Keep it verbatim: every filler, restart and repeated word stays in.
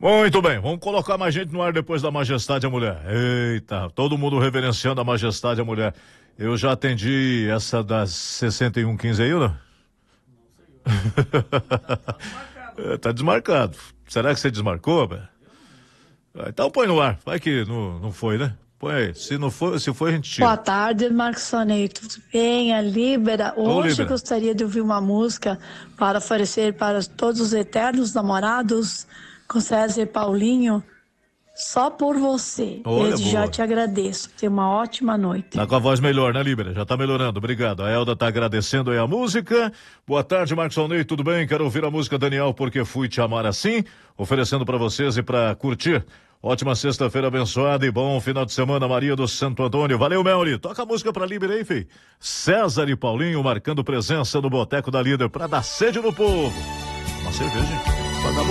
Muito bem, vamos colocar mais gente no ar depois da Majestade a Mulher. Eita, todo mundo reverenciando a Majestade a Mulher. Eu já atendi essa das sessenta e um quinze aí, ou não? É, tá desmarcado. Será que você desmarcou, velho? Então põe no ar. Vai que não, não foi, né? Põe aí. Se não for, se foi, a gente tira. Boa tarde, Marcos Sonei. Tudo bem? A Líbera. Ô, Hoje Líbera. gostaria de ouvir uma música para oferecer para todos os eternos namorados com César e Paulinho. Só por você. Olha, Desde já boa. te agradeço. Tenha uma ótima noite. Tá com a voz melhor, né, Líbera? Já tá melhorando, obrigado. A Elda tá agradecendo aí a música. Boa tarde, Marcos Alnei, tudo bem? Quero ouvir a música Daniel, Porque Fui Te Amar Assim, oferecendo pra vocês e pra curtir. Ótima sexta-feira abençoada e bom final de semana, Maria do Santo Antônio. Valeu, Melri. Toca a música pra Líbera aí, filho. César e Paulinho marcando presença no Boteco da Líder pra dar sede no povo. Uma cerveja, hein? Pra dar